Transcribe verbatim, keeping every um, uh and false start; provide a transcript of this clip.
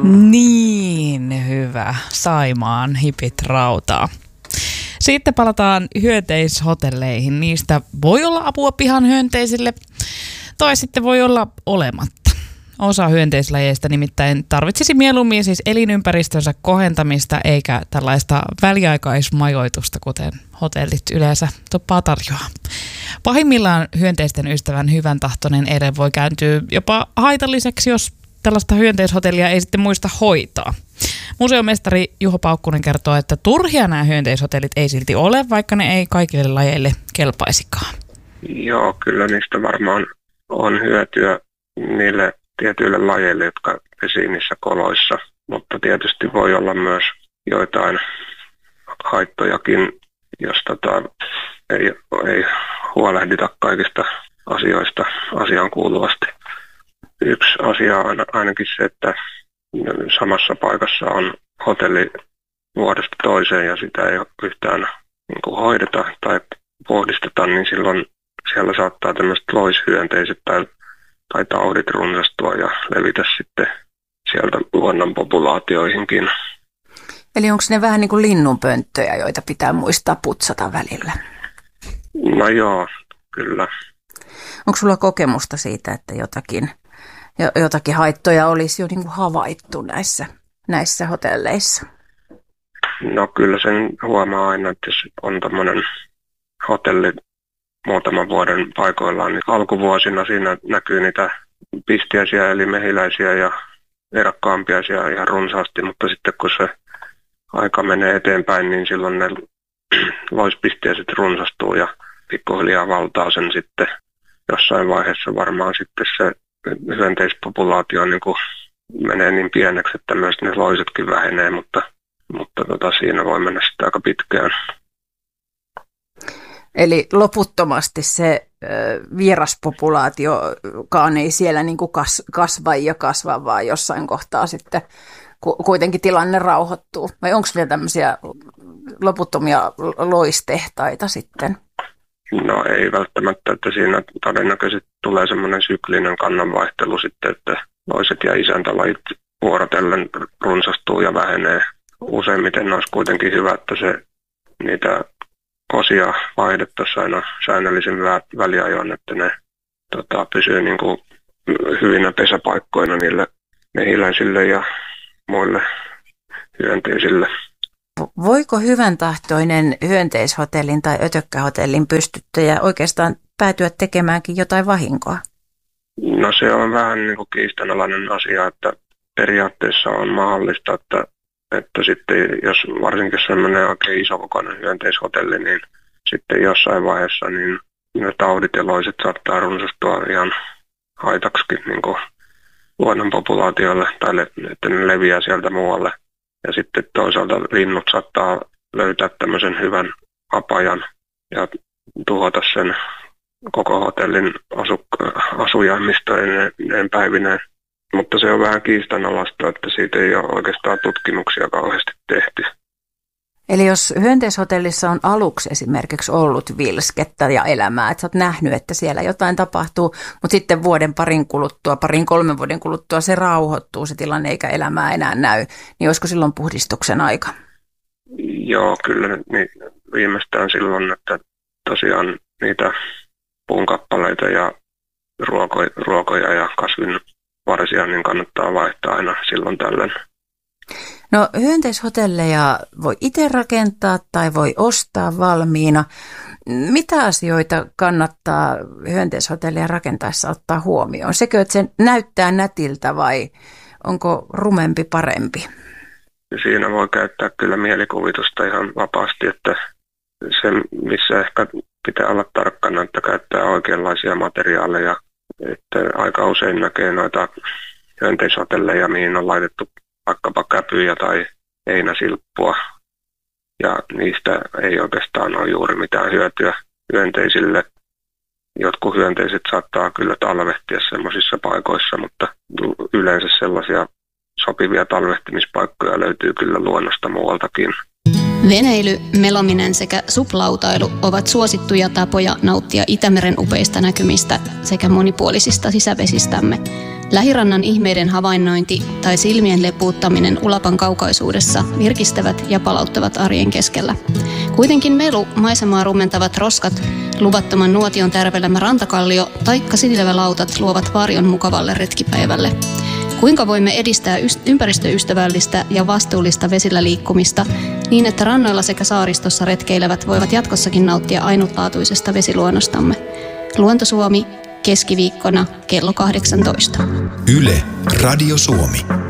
Niin hyvä. Saimaan hipit rautaa. Sitten palataan hyönteishotelleihin. Niistä voi olla apua pihan hyönteisille tai sitten voi olla olematta. Osa hyönteislajeista nimittäin tarvitsisi mieluummin siis elinympäristönsä kohentamista eikä tällaista väliaikaismajoitusta, kuten hotellit yleensä tuppaa tarjoaa. Pahimmillaan hyönteisten ystävän hyvän tahtoinen ele voi kääntyä jopa haitalliseksi, jos tällaista hyönteishotellia ei sitten muista hoitaa. Museomestari Juho Paukkunen kertoo, että turhia nämä hyönteishotellit ei silti ole, vaikka ne ei kaikille lajeille kelpaisikaan. Joo, kyllä niistä varmaan on hyötyä niille tietyille lajeille, jotka pesii niissä koloissa, mutta tietysti voi olla myös joitain haittojakin, jos tota, ei, ei huolehdita kaikista asioista asiaan kuuluvasti. Yksi asia on ainakin se, että samassa paikassa on hotelli vuodesta toiseen ja sitä ei yhtään niin kuin hoideta tai puhdisteta, niin silloin siellä saattaa tämmöiset loishyönteiset tai, tai taudit runsastua ja levitä sitten sieltä luonnon populaatioihinkin. Eli onko ne vähän niin kuin linnunpönttöjä, joita pitää muistaa putsata välillä? No joo, kyllä. Onko sulla kokemusta siitä, että jotakin, jotakin haittoja olisi jo niin kuin havaittu näissä, näissä hotelleissa? No kyllä sen huomaa aina, että jos on tämmöinen hotelli muutaman vuoden paikoillaan, niin alkuvuosina siinä näkyy niitä pistiäisiä eli mehiläisiä ja erakkaampiaisia ihan runsaasti, mutta sitten kun se aika menee eteenpäin, niin silloin ne loispistiäiset runsastuu ja pikkuhiljaa valtaa sen sitten jossain vaiheessa varmaan sitten se hyönteispopulaatio niin kuin menee niin pieneksi, että myös ne loisetkin vähenee, mutta, mutta tota, siinä voi mennä sitten aika pitkään. Eli loputtomasti se ö, vieraspopulaatiokaan ei siellä niin kuin kas, kasva ja kasva, vaan jossain kohtaa sitten ku, kuitenkin tilanne rauhoittuu. Vai onko vielä tämmöisiä loputtomia loistehtaita sitten? No ei välttämättä, että siinä todennäköisesti tulee semmoinen syklinen kannanvaihtelu sitten, että loiset ja isäntälajit vuorotellen runsastuu ja vähenee. Useimmiten olisi kuitenkin hyvä, että se niitä osia vaihdettaisiin aina säännöllisen väliajoin, että ne tota, pysyy niin kuin hyvinä pesäpaikkoina niille mehiläisille ja muille hyönteisille. Voiko hyvän tahtoinen hyönteishotellin tai ötökkähotellin pystyttäjä oikeastaan päätyä tekemäänkin jotain vahinkoa? No se on vähän niin kuin kiistanalainen asia, että periaatteessa on mahdollista, että, että sitten jos varsinkin sellainen oikein isokokoinen hyönteishotelli, niin sitten jossain vaiheessa niin ne taudit ja loiset saattaa runsastua ihan haitaksikin niin kuin luonnon populaatiolle tai että ne leviää sieltä muualle. Ja sitten toisaalta linnut saattaa löytää tämmöisen hyvän apajan ja tuhota sen koko hotellin asuk- asujaimistojen päivineen. Mutta se on vähän kiistanalaista, että siitä ei ole oikeastaan tutkimuksia kauheasti tehty. Eli jos hyönteishotellissa on aluksi esimerkiksi ollut vilskettä ja elämää, että sä oot nähnyt, että siellä jotain tapahtuu, mutta sitten vuoden parin kuluttua, parin kolmen vuoden kuluttua se rauhoittuu se tilanne eikä elämää enää näy, niin olisiko silloin puhdistuksen aika? Joo, kyllä niin viimeistään silloin, että tosiaan niitä puunkappaleita ja ruoko- ruokoja ja kasvinvarsia niin kannattaa vaihtaa aina silloin tällöin. No hyönteishotelleja voi itse rakentaa tai voi ostaa valmiina. Mitä asioita kannattaa hyönteishotellia rakentaessa ottaa huomioon? Sekö, että se näyttää nätiltä vai onko rumempi parempi? Siinä voi käyttää kyllä mielikuvitusta ihan vapaasti, että se missä ehkä pitää olla tarkkana, että käyttää oikeanlaisia materiaaleja. Että aika usein näkee noita hyönteishotelleja, mihin on laitettu vaikkapa käpyjä tai heinäsilppua, ja niistä ei oikeastaan ole juuri mitään hyötyä hyönteisille. Jotkut hyönteiset saattaa kyllä talvehtia sellaisissa paikoissa, mutta yleensä sellaisia sopivia talvehtimispaikkoja löytyy kyllä luonnosta muualtakin. Veneily, melominen sekä suplautailu ovat suosittuja tapoja nauttia Itämeren upeista näkymistä sekä monipuolisista sisävesistämme. Lähirannan ihmeiden havainnointi tai silmien lepuuttaminen ulapan kaukaisuudessa virkistävät ja palauttavat arjen keskellä. Kuitenkin melu, maisemaa rumentavat roskat, luvattoman nuotion tärvelemä rantakallio taikka silvälautat luovat varjon mukavalle retkipäivälle. Kuinka voimme edistää ympäristöystävällistä ja vastuullista vesillä liikkumista niin, että rannoilla sekä saaristossa retkeilevät voivat jatkossakin nauttia ainutlaatuisesta vesiluonnostamme? Luonto Suomi, keskiviikkona kello kahdeksantoista. Yle, Radio Suomi.